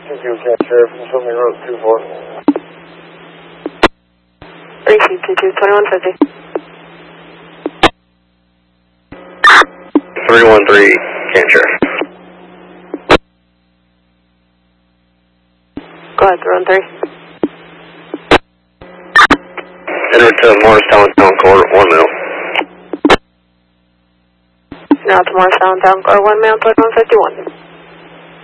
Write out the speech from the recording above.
Thank you, Cat Sheriff, from Sylvan Road 24. 322-2150. 313, Cat Sheriff. Go ahead, 313. Enter to Morristown Town Court, 1 mil. Now to Morristown Town Court, 1 mil, 2151.